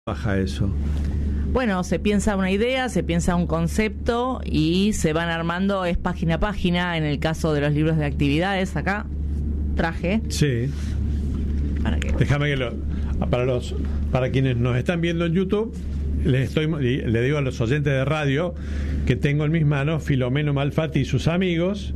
baja eso? Bueno, se piensa una idea, se piensa un concepto y se van armando, es página a página. En el caso de los libros de actividades, acá traje. Sí. Déjame que para quienes nos están viendo en YouTube, le digo a los oyentes de radio que tengo en mis manos Filomeno Malfatti y sus amigos,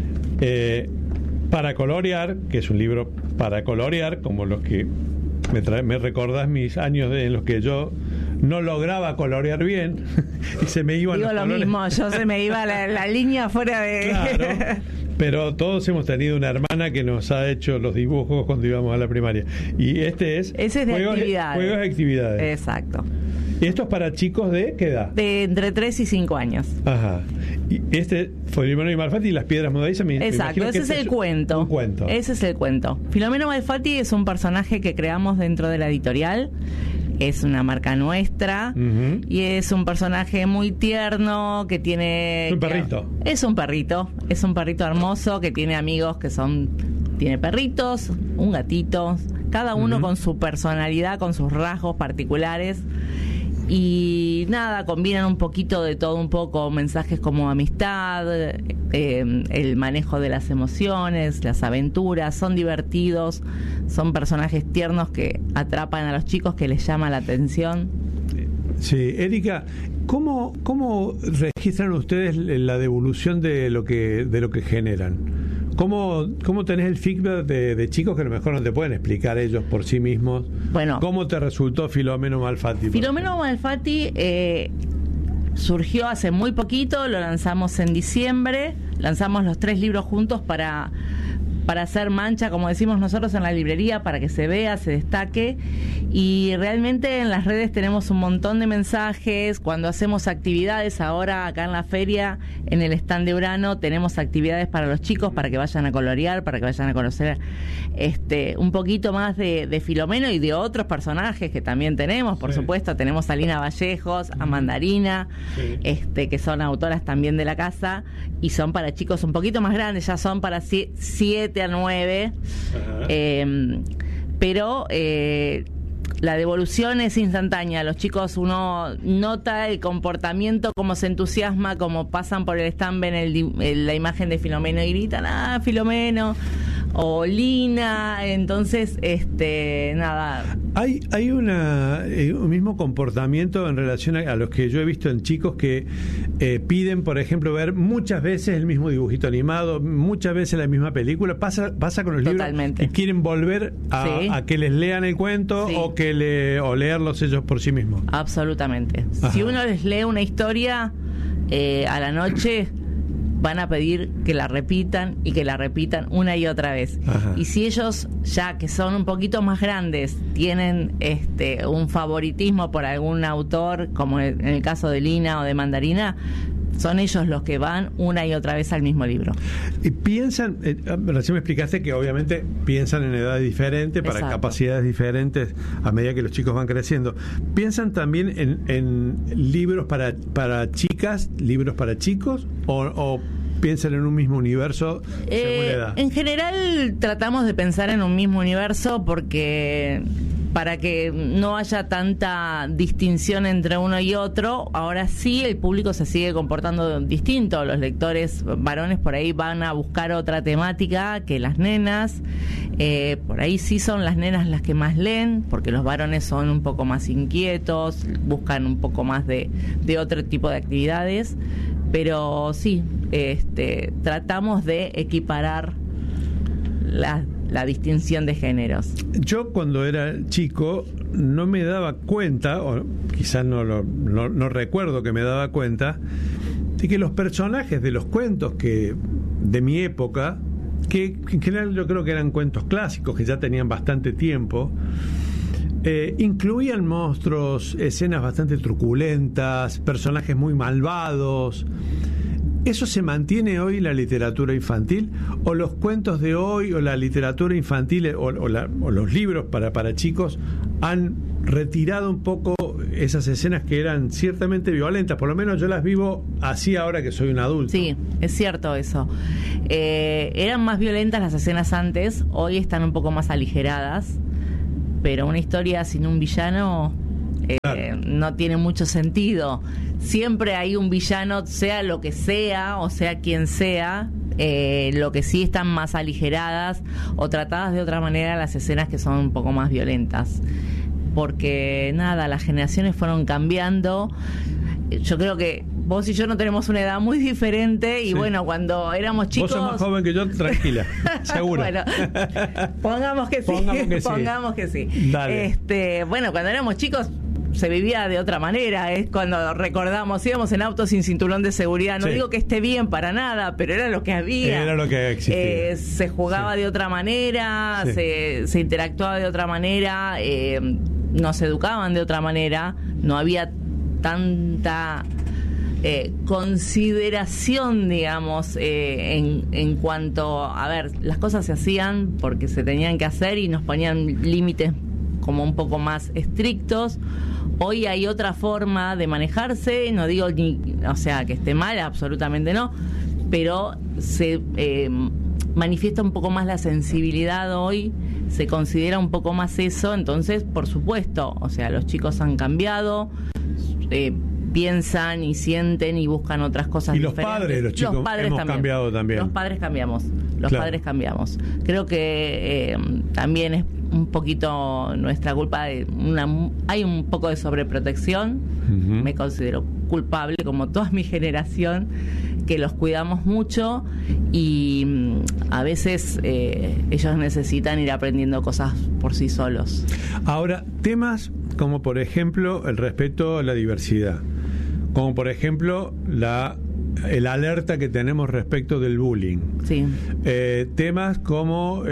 para colorear, que es un libro para colorear, como los que me recordás mis años en los que yo no lograba colorear bien y se me iban los colores. Digo lo mismo, yo se me iba la línea fuera de... Claro, pero todos hemos tenido una hermana que nos ha hecho los dibujos cuando íbamos a la primaria. Y ese es de actividades. Juegos de actividades. Exacto. ¿Y esto es para chicos de qué edad? De entre 3 y 5 años. Ajá. Y este Filomeno y Malfatti y las piedras movedizas. Exacto, ese es el cuento. Un cuento. Ese es el cuento. Filomeno Malfatti es un personaje que creamos dentro de la editorial. Es una marca nuestra. Uh-huh. Y es un personaje muy tierno que tiene... Un perrito. Es un perrito hermoso que tiene amigos que son... Tiene perritos, un gatito, cada uno uh-huh. con su personalidad, con sus rasgos particulares. Y nada, combinan un poquito de todo un poco, mensajes como amistad, el manejo de las emociones, las aventuras, son divertidos, son personajes tiernos que atrapan a los chicos, que les llama la atención. Sí, Erika, ¿cómo registran ustedes la devolución de lo que generan? ¿Cómo tenés el feedback de chicos que a lo mejor no te pueden explicar ellos por sí mismos? Bueno, ¿cómo te resultó Filomeno Malfatti? Filomeno Malfatti surgió hace muy poquito, lo lanzamos en diciembre, lanzamos los 3 libros juntos para hacer mancha, como decimos nosotros en la librería, para que se vea, se destaque, y realmente en las redes tenemos un montón de mensajes. Cuando hacemos actividades, ahora acá en la feria, en el stand de Urano, tenemos actividades para los chicos, para que vayan a colorear, para que vayan a conocer un poquito más de Filomeno y de otros personajes que también tenemos, por supuesto. Tenemos a Lina Vallejos, a Mandarina, que son autoras también de la casa, y son para chicos un poquito más grandes, ya son para 7 a 9, pero la devolución es instantánea. Los chicos, uno nota el comportamiento, cómo se entusiasma, cómo pasan por el stand, ven la imagen de Filomeno y gritan, ¡ah, Filomeno! O Lina. Entonces, nada. Hay un mismo comportamiento en relación a los que yo he visto en chicos que piden, por ejemplo, ver muchas veces el mismo dibujito animado, muchas veces la misma película. Pasa con los Totalmente. libros y quieren volver a que les lean el cuento, sí, o leerlos ellos por sí mismos. Absolutamente. Ajá. Si uno les lee una historia a la noche, van a pedir que la repitan y que la repitan una y otra vez. Ajá. Y si ellos, ya que son un poquito más grandes, tienen un favoritismo por algún autor, como en el caso de Lina o de Mandarina, son ellos los que van una y otra vez al mismo libro. Y piensan, recién me explicaste que obviamente piensan en edades diferentes, para Exacto. capacidades diferentes a medida que los chicos van creciendo. ¿Piensan también en libros para chicas, libros para chicos, o piensan en un mismo universo según la edad? En general tratamos de pensar en un mismo universo, porque para que no haya tanta distinción entre uno y otro. Ahora sí, el público se sigue comportando distinto. Los lectores varones por ahí van a buscar otra temática que las nenas. Por ahí sí son las nenas las que más leen, porque los varones son un poco más inquietos, buscan un poco más de otro tipo de actividades. Pero sí, tratamos de equiparar la distinción de géneros. Yo cuando era chico no me daba cuenta, o quizás no recuerdo que me daba cuenta, de que los personajes de los cuentos de mi época, que en general yo creo que eran cuentos clásicos, que ya tenían bastante tiempo, incluían monstruos, escenas bastante truculentas, personajes muy malvados. ¿Eso se mantiene hoy en la literatura infantil? ¿O los cuentos de hoy, o la literatura infantil, o los libros para chicos han retirado un poco esas escenas que eran ciertamente violentas? Por lo menos yo las vivo así ahora que soy un adulto. Sí, es cierto eso. Eran más violentas las escenas antes, hoy están un poco más aligeradas, pero una historia sin un villano no tiene mucho sentido. Siempre hay un villano, sea lo que sea, o sea quien sea. Lo que sí están más aligeradas o tratadas de otra manera las escenas que son un poco más violentas. Porque nada, las generaciones fueron cambiando. Yo creo que vos y yo no tenemos una edad muy diferente y sí. Bueno, cuando éramos chicos... Vos sos más joven que yo, tranquila, seguro. Bueno, pongamos que sí. Pongamos que sí. Dale. Bueno, cuando éramos chicos se vivía de otra manera. Es cuando recordamos, íbamos en autos sin cinturón de seguridad. No digo que esté bien para nada, pero era lo que había. Era lo que existía. Se jugaba de otra manera, se interactuaba de otra manera, nos educaban de otra manera. No había tanta consideración, digamos, en cuanto a ver, las cosas se hacían porque se tenían que hacer y nos ponían límites como un poco más estrictos. Hoy hay otra forma de manejarse, no digo o sea que esté mal, absolutamente no, pero se manifiesta un poco más la sensibilidad hoy, se considera un poco más eso. Entonces, por supuesto, o sea, los chicos han cambiado, piensan y sienten y buscan otras cosas diferentes. Y los padres, los chicos, hemos cambiado también. Los padres cambiamos, padres cambiamos. Creo que también es un poquito nuestra culpa. Hay un poco de sobreprotección. Uh-huh. Me considero culpable, como toda mi generación, que los cuidamos mucho y a veces ellos necesitan ir aprendiendo cosas por sí solos. Ahora, temas como por ejemplo el respeto a la diversidad, como por ejemplo el alerta que tenemos respecto del bullying. Sí. Temas como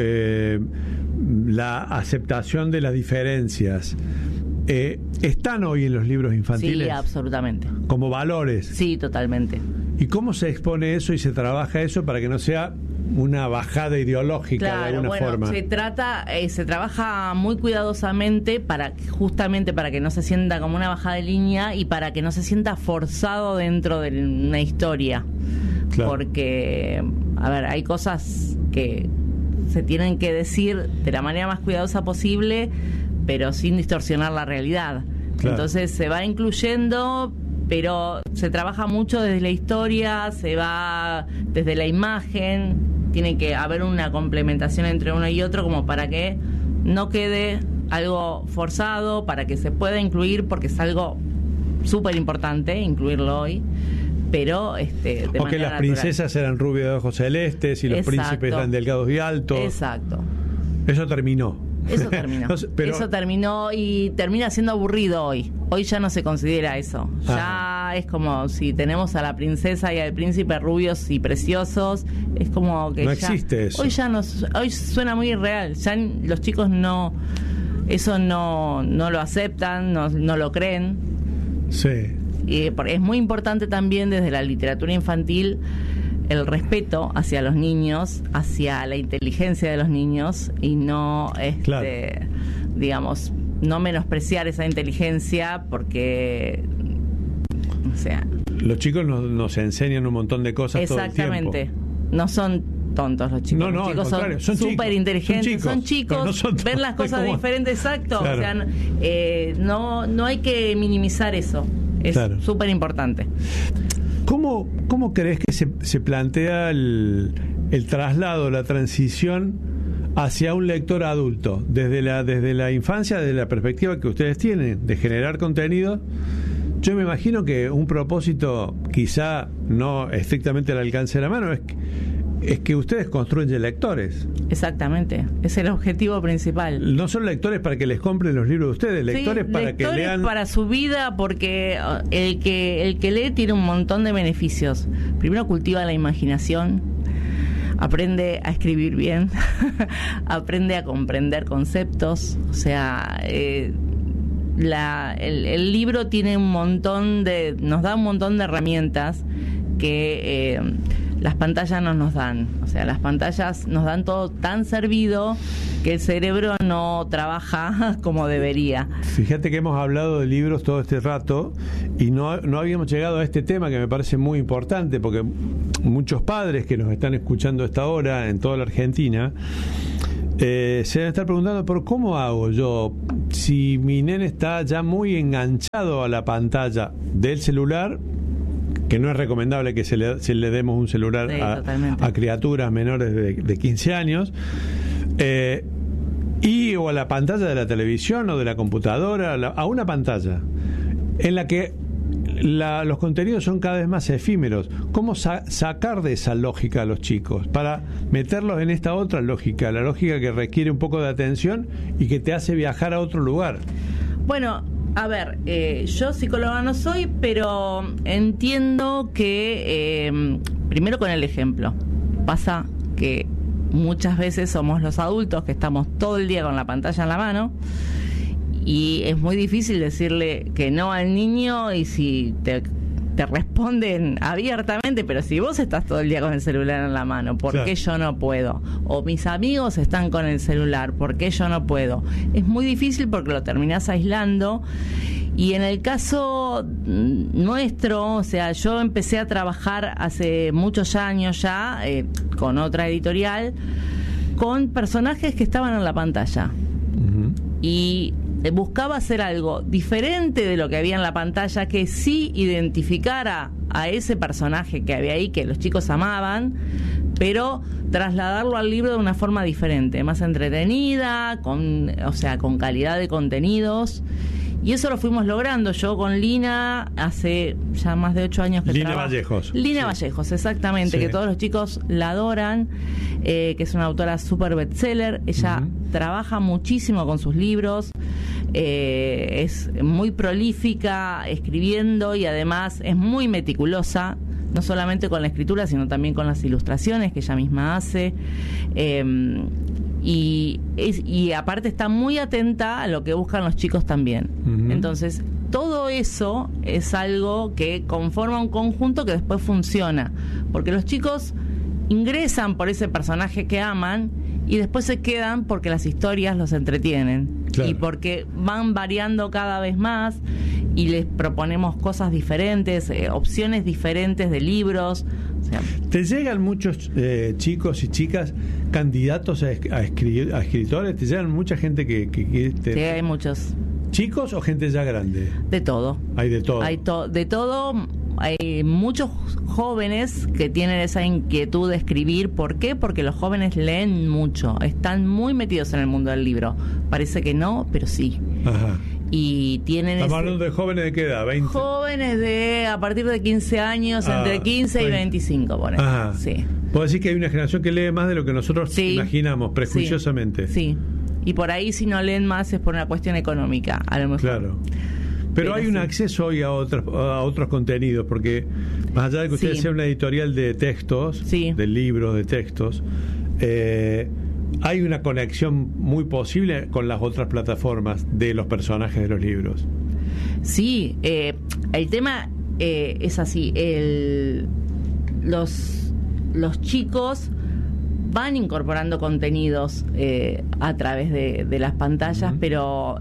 la aceptación de las diferencias. ¿Están hoy en los libros infantiles? Sí, absolutamente. ¿Como valores? Sí, totalmente. ¿Y cómo se expone eso y se trabaja eso para que no sea una bajada ideológica, claro, de alguna forma? Se trabaja muy cuidadosamente justamente para que no se sienta como una bajada de línea y para que no se sienta forzado dentro de una historia. Claro. Porque, a ver, hay cosas que se tienen que decir de la manera más cuidadosa posible, pero sin distorsionar la realidad. Claro. Entonces se va incluyendo, pero se trabaja mucho desde la historia, se va desde la imagen. Tiene que haber una complementación entre uno y otro como para que no quede algo forzado, para que se pueda incluir, porque es algo súper importante incluirlo hoy, pero de o que las natural. Princesas eran rubias de ojos celestes y los Exacto. Príncipes eran delgados y altos. Exacto. Eso terminó. Eso terminó. Eso terminó y termina siendo aburrido hoy. Hoy ya no se considera eso. Ya es como si tenemos a la princesa y al príncipe rubios y preciosos. Es como que no ya existe eso. Hoy suena muy irreal. Ya los chicos no lo aceptan, no lo creen. Sí. Y es muy importante también desde la literatura infantil el respeto hacia los niños, hacia la inteligencia de los niños y no, claro. digamos, no menospreciar esa inteligencia porque, o sea... Los chicos nos enseñan un montón de cosas todo el tiempo. Exactamente. No son tontos los chicos. No, los chicos son súper inteligentes, son chicos, no son ven las cosas diferentes, exacto. Claro. O sea, no hay que minimizar eso. Es súper importante. ¿Cómo crees que se plantea el traslado, la transición hacia un lector adulto? Desde la infancia, desde la perspectiva que ustedes tienen de generar contenido, yo me imagino que un propósito, quizá no estrictamente al alcance de la mano, es que ustedes construyen lectores. Exactamente, es el objetivo principal. No son lectores para que les compren los libros de ustedes, lectores para que lean. Para su vida, porque el que lee tiene un montón de beneficios. Primero, cultiva la imaginación, aprende a escribir bien, aprende a comprender conceptos. O sea, el libro tiene nos da un montón de herramientas que las pantallas no nos dan. O sea, las pantallas nos dan todo tan servido que el cerebro no trabaja como debería. Fíjate que hemos hablado de libros todo este rato y no habíamos llegado a este tema que me parece muy importante, porque muchos padres que nos están escuchando a esta hora en toda la Argentina se deben estar preguntando, pero ¿cómo hago yo si mi nene está ya muy enganchado a la pantalla del celular, que no es recomendable que se le demos un celular a criaturas menores de 15 años, o a la pantalla de la televisión o de la computadora, a una pantalla en la que los contenidos son cada vez más efímeros. ¿Cómo sacar de esa lógica a los chicos para meterlos en esta otra lógica, la lógica que requiere un poco de atención y que te hace viajar a otro lugar? Bueno, a ver, yo psicóloga no soy, pero entiendo que primero con el ejemplo. Pasa que muchas veces somos los adultos que estamos todo el día con la pantalla en la mano y es muy difícil decirle que no al niño, y si te responden abiertamente, pero si vos estás todo el día con el celular en la mano, ¿por qué yo no puedo? O mis amigos están con el celular, ¿por qué yo no puedo? Es muy difícil porque lo terminás aislando. Y en el caso nuestro, o sea, yo empecé a trabajar hace muchos años ya, con otra editorial, con personajes que estaban en la pantalla. Uh-huh. Y buscaba hacer algo diferente de lo que había en la pantalla, que sí identificara a ese personaje que había ahí, que los chicos amaban, pero trasladarlo al libro de una forma diferente, más entretenida, con calidad de contenidos. Y eso lo fuimos logrando. Yo con Lina, hace ya más de 8 años que trabajo. Vallejos. Lina Vallejos, exactamente, que todos los chicos la adoran, que es una autora súper bestseller. Ella trabaja muchísimo con sus libros, es muy prolífica escribiendo y además es muy meticulosa, no solamente con la escritura, sino también con las ilustraciones que ella misma hace. Y aparte está muy atenta a lo que buscan los chicos también. Uh-huh. Entonces, todo eso es algo que conforma un conjunto que después funciona, porque los chicos ingresan por ese personaje que aman y después se quedan porque las historias los entretienen. Claro. Y porque van variando cada vez más y les proponemos cosas diferentes, opciones diferentes de libros. O sea, ¿te llegan muchos chicos y chicas candidatos a escritores? ¿Te llegan mucha gente que sí, hay muchos. ¿Chicos o gente ya grande? De todo. Hay de todo. De todo. Hay muchos jóvenes que tienen esa inquietud de escribir. ¿Por qué? Porque los jóvenes leen mucho, están muy metidos en el mundo del libro. Parece que no, pero sí. Ajá. Y tienen ¿estamos hablando de jóvenes de qué edad? ¿20? Jóvenes de a partir de 15 años, entre 15 y 25, por ejemplo. Ajá. Sí. ¿Puedo decir que hay una generación que lee más de lo que nosotros imaginamos, prejuiciosamente? Sí. Y por ahí, si no leen más, es por una cuestión económica, a lo mejor. Claro. Pero hay un acceso hoy a otros contenidos, porque más allá de que usted sea una editorial de textos, de libros de textos, hay una conexión muy posible con las otras plataformas de los personajes de los libros. Sí, el tema es así. Los chicos van incorporando contenidos a través de las pantallas, pero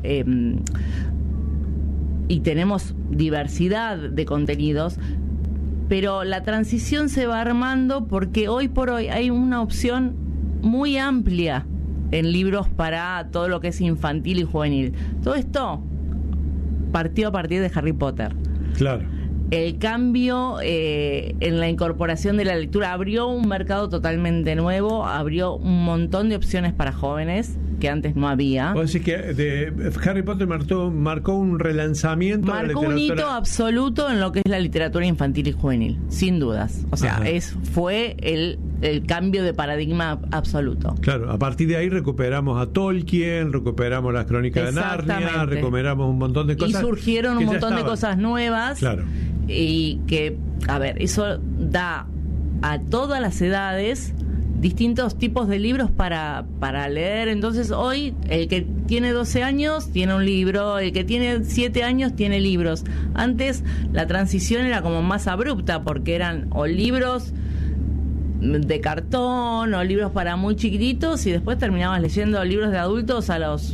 y tenemos diversidad de contenidos, pero la transición se va armando porque hoy por hoy hay una opción muy amplia en libros para todo lo que es infantil y juvenil. Todo esto partió a partir de Harry Potter. Claro. El cambio en la incorporación de la lectura abrió un mercado totalmente nuevo, abrió un montón de opciones para jóvenes que antes no había. ¿Puedo decir que Harry Potter marcó un relanzamiento? Marcó un hito absoluto en lo que es la literatura infantil y juvenil, sin dudas. O sea, fue el cambio de paradigma absoluto. Claro, a partir de ahí recuperamos a Tolkien, recuperamos las Crónicas de Narnia, recuperamos un montón de cosas. Y surgieron un montón de cosas nuevas. Claro. Y que, a ver, eso da a todas las edades distintos tipos de libros para leer. Entonces hoy el que tiene 12 años tiene un libro, el que tiene 7 años tiene libros. Antes la transición era como más abrupta porque eran o libros de cartón o libros para muy chiquititos y después terminabas leyendo libros de adultos a los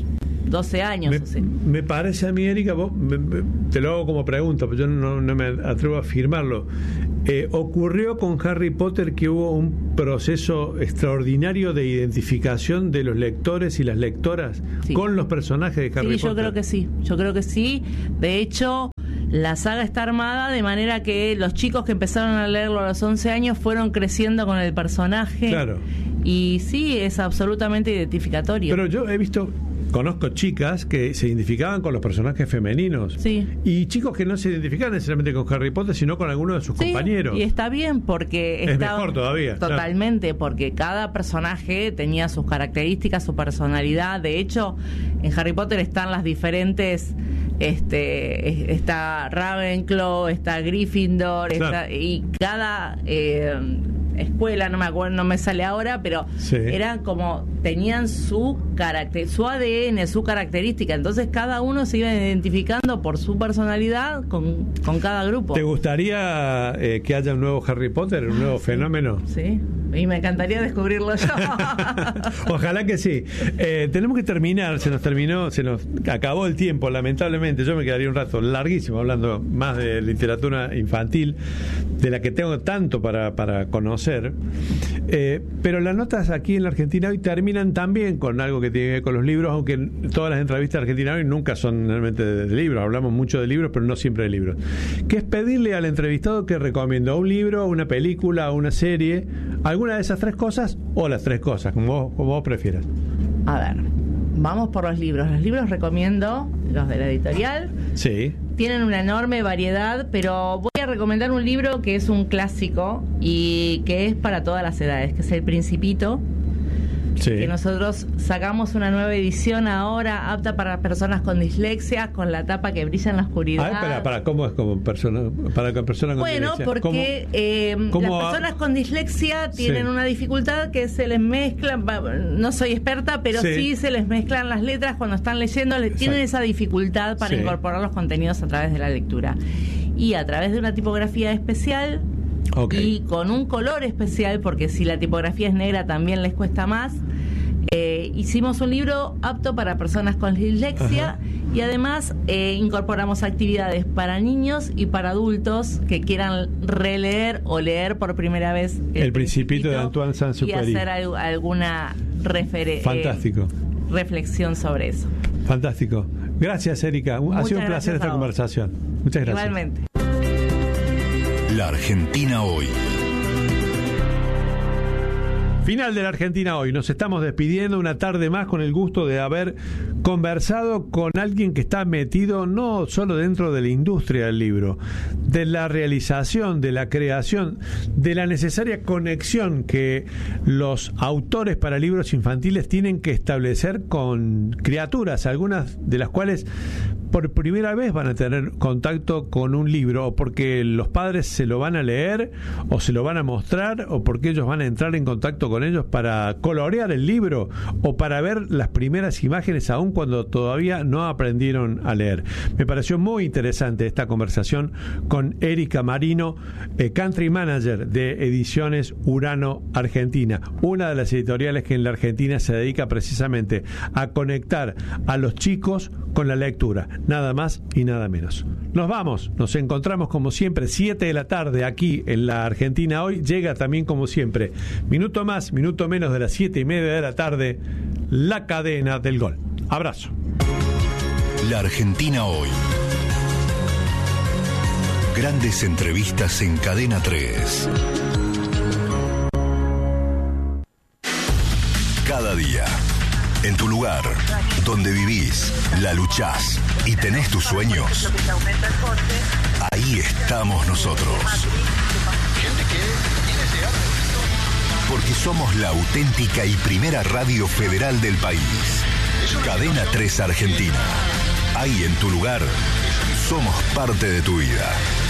12 años. Me parece a mí, Erika, te lo hago como pregunta, pero yo no me atrevo a afirmarlo. Ocurrió con Harry Potter que hubo un proceso extraordinario de identificación de los lectores y las lectoras con los personajes de Harry Potter. Yo creo que sí. De hecho, la saga está armada de manera que los chicos que empezaron a leerlo a los 11 años fueron creciendo con el personaje. Claro. Y sí, es absolutamente identificatorio. Pero yo conozco chicas que se identificaban con los personajes femeninos. Sí. Y chicos que no se identificaban necesariamente con Harry Potter, sino con alguno de sus compañeros. Y está bien porque... Es mejor todavía. Totalmente, porque cada personaje tenía sus características, su personalidad. De hecho, en Harry Potter están las diferentes... está Ravenclaw, está Gryffindor, y cada... escuela, no me acuerdo, no me sale ahora, pero eran como, tenían su carácter, su ADN, su característica, entonces cada uno se iba identificando por su personalidad con cada grupo. ¿Te gustaría que haya un nuevo Harry Potter, un nuevo fenómeno? Sí, y me encantaría descubrirlo yo. Ojalá que sí. Tenemos que terminar, se nos acabó el tiempo, lamentablemente. Yo me quedaría un rato larguísimo hablando más de literatura infantil, de la que tengo tanto para conocer. Pero las notas aquí en la Argentina hoy terminan también con algo que tiene que ver con los libros, aunque todas las entrevistas de Argentina hoy nunca son realmente de libros. Hablamos mucho de libros, pero no siempre de libros. Que es pedirle al entrevistado que recomienda un libro, una película, una serie, alguna de esas tres cosas o las tres cosas, como vos prefieras. A ver, vamos por los libros. Los libros recomiendo los de la editorial. Sí. Tienen una enorme variedad, pero voy a recomendar un libro que es un clásico y que es para todas las edades, que es El Principito. Que nosotros sacamos una nueva edición ahora apta para personas con dislexia, con la tapa que brilla en la oscuridad. ¿Cómo es como persona para persona con dislexia? Bueno, porque las personas con dislexia tienen una dificultad que se les mezcla, no soy experta, pero sí se les mezclan las letras cuando están leyendo, tienen esa dificultad para incorporar los contenidos a través de la lectura. Y a través de una tipografía especial y con un color especial, porque si la tipografía es negra también les cuesta más, hicimos un libro apto para personas con dislexia. Y además incorporamos actividades para niños y para adultos que quieran releer o leer por primera vez El Principito de Antoine Saint-Exupéry y hacer alguna reflexión sobre eso. Fantástico. Gracias, Erika. Ha sido un placer esta conversación. Muchas gracias. Igualmente. La Argentina hoy. Final de la Argentina hoy. Nos estamos despidiendo una tarde más con el gusto de haber conversado con alguien que está metido no solo dentro de la industria del libro, de la realización, de la creación, de la necesaria conexión que los autores para libros infantiles tienen que establecer con criaturas, algunas de las cuales por primera vez van a tener contacto con un libro, o porque los padres se lo van a leer o se lo van a mostrar, o porque ellos van a entrar en contacto con ellos para colorear el libro o para ver las primeras imágenes aún cuando todavía no aprendieron a leer. Me pareció muy interesante esta conversación con Erika Marino, Country Manager de Ediciones Urano Argentina, una de las editoriales que en la Argentina se dedica precisamente a conectar a los chicos con la lectura, nada más y nada menos. Nos vamos, nos encontramos como siempre 7 de la tarde aquí en la Argentina hoy. Llega también como siempre, minuto más, minuto menos de las 7:30 de la tarde, La Cadena del Gol. Abrazo. La Argentina hoy. Grandes entrevistas en Cadena 3. Cada día, en tu lugar, donde vivís, la luchás y tenés tus sueños, ahí estamos nosotros. Porque somos la auténtica y primera radio federal del país. Cadena 3 Argentina. Ahí en tu lugar, somos parte de tu vida.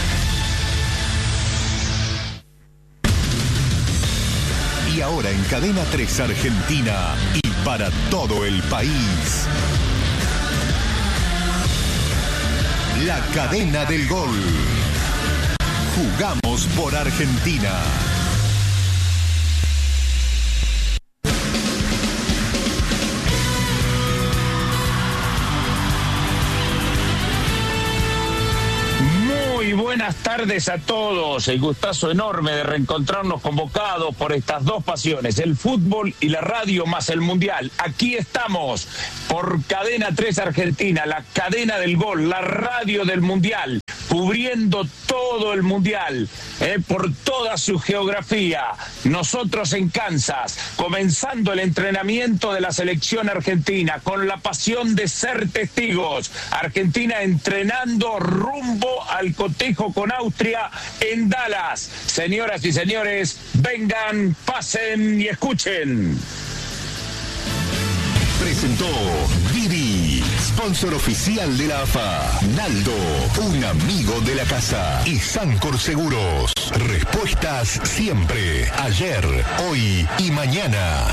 Y ahora en Cadena 3 Argentina y para todo el país, La Cadena del Gol. Jugamos por Argentina. Muy buenas tardes a todos. El gustazo enorme de reencontrarnos convocados por estas dos pasiones, el fútbol y la radio más el mundial. Aquí estamos por Cadena 3 Argentina, la cadena del gol, la radio del mundial, cubriendo todo el mundial, por toda su geografía. Nosotros en Kansas, comenzando el entrenamiento de la selección argentina, con la pasión de ser testigos. Argentina entrenando rumbo al cotejo con Austria en Dallas. Señoras y señores, vengan, pasen y escuchen. Presentó Didi, sponsor oficial de la AFA. Naldo, un amigo de la casa. Y Sancor Seguros. Respuestas siempre. Ayer, hoy y mañana.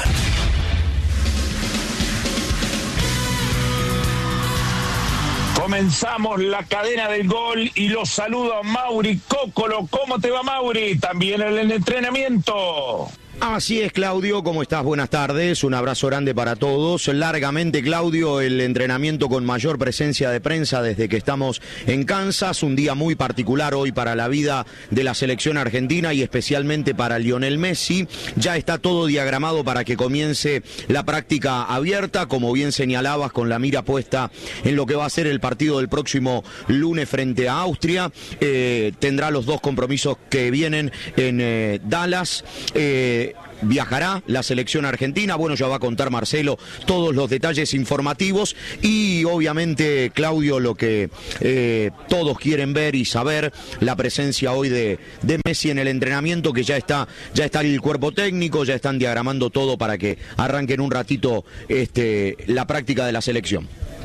Comenzamos la cadena del gol y los saludo a Mauri Cócolo. ¿Cómo te va, Mauri? También en el entrenamiento. Así es, Claudio, ¿cómo estás? Buenas tardes, un abrazo grande para todos. Largamente, Claudio, el entrenamiento con mayor presencia de prensa desde que estamos en Kansas, un día muy particular hoy para la vida de la selección argentina y especialmente para Lionel Messi. Ya está todo diagramado para que comience la práctica abierta, como bien señalabas, con la mira puesta en lo que va a ser el partido del próximo lunes frente a Austria. Tendrá los dos compromisos que vienen en Dallas. Viajará la selección argentina, bueno, ya va a contar Marcelo todos los detalles informativos y obviamente, Claudio, lo que todos quieren ver y saber, la presencia hoy de Messi en el entrenamiento, que ya está el cuerpo técnico, ya están diagramando todo para que arranquen un ratito la práctica de la selección.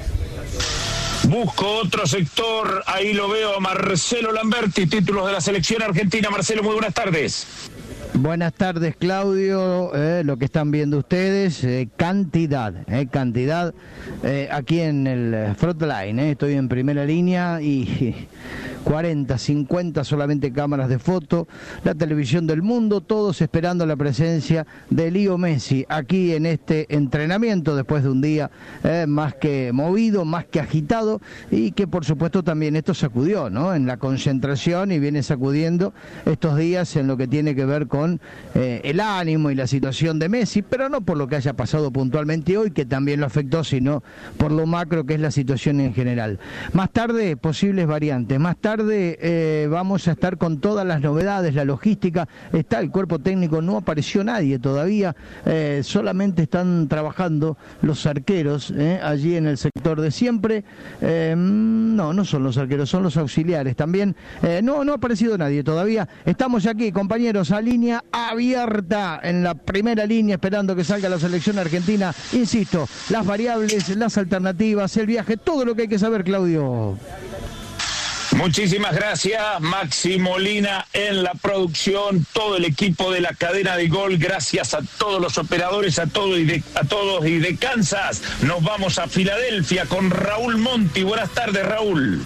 Busco otro sector, ahí lo veo a Marcelo Lamberti, títulos de la selección argentina. Marcelo, muy buenas tardes. Buenas tardes, Claudio. Lo que están viendo ustedes, cantidad aquí en el frontline. Estoy en primera línea y 40, 50 solamente cámaras de foto, la televisión del mundo, todos esperando la presencia de Leo Messi aquí en este entrenamiento después de un día más que movido, más que agitado y que por supuesto también esto sacudió, ¿no? En la concentración y viene sacudiendo estos días en lo que tiene que ver con el ánimo y la situación de Messi, pero no por lo que haya pasado puntualmente hoy, que también lo afectó, sino por lo macro que es la situación en general. Más tarde, posibles variantes. Más tarde vamos a estar con todas las novedades, la logística. Está el cuerpo técnico, no apareció nadie todavía, solamente están trabajando los arqueros allí en el sector de siempre. No son los arqueros, son los auxiliares también. No ha aparecido nadie todavía. Estamos aquí, compañeros, a línea abierta en la primera línea, esperando que salga la selección argentina. Insisto, las variables, las alternativas, el viaje, todo lo que hay que saber, Claudio. Muchísimas gracias, Maxi Molina en la producción, todo el equipo de la cadena de gol, gracias a todos los operadores, a todos y de Kansas. Nos vamos a Filadelfia con Raúl Monti. Buenas tardes, Raúl.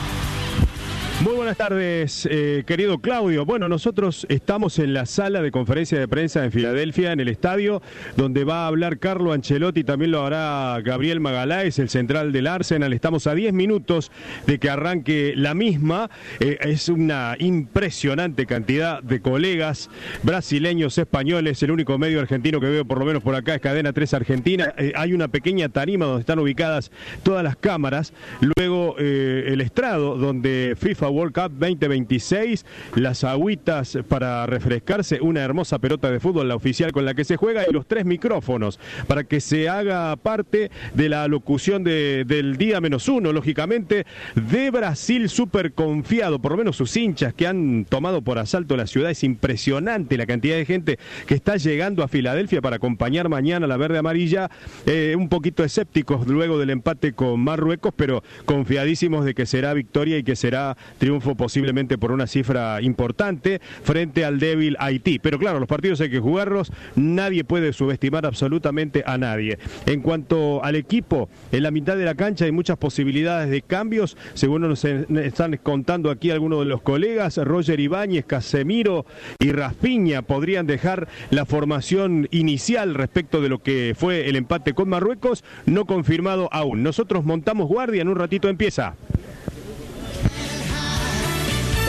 Muy buenas tardes, querido Claudio. Bueno, nosotros estamos en la sala de conferencia de prensa en Filadelfia, en el estadio, donde va a hablar Carlo Ancelotti, también lo hará Gabriel Magaláes, el central del Arsenal. Estamos a 10 minutos de que arranque la misma. Es una impresionante cantidad de colegas brasileños, españoles. El único medio argentino que veo, por lo menos por acá, es Cadena 3 Argentina. Hay una pequeña tarima donde están ubicadas todas las cámaras. Luego el estrado, donde FIFA World Cup 2026, las agüitas para refrescarse, una hermosa pelota de fútbol, la oficial con la que se juega, y los 3 micrófonos para que se haga parte de la locución del día -1, lógicamente, de Brasil, súper confiado, por lo menos sus hinchas que han tomado por asalto la ciudad. Es impresionante la cantidad de gente que está llegando a Filadelfia para acompañar mañana la verde amarilla, un poquito escépticos luego del empate con Marruecos, pero confiadísimos de que será victoria y que será triunfo posiblemente por una cifra importante frente al débil Haití. Pero claro, los partidos hay que jugarlos, nadie puede subestimar absolutamente a nadie. En cuanto al equipo, en la mitad de la cancha hay muchas posibilidades de cambios, según nos están contando aquí algunos de los colegas. Roger Ibáñez, Casemiro y Rafinha podrían dejar la formación inicial respecto de lo que fue el empate con Marruecos, no confirmado aún. Nosotros montamos guardia, en un ratito empieza.